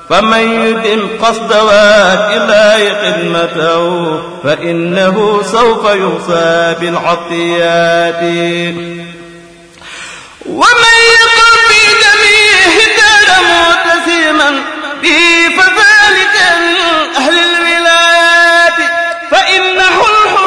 فمن يدم قصد واد الله خدمته فإنه سوف يوصى بالعطيات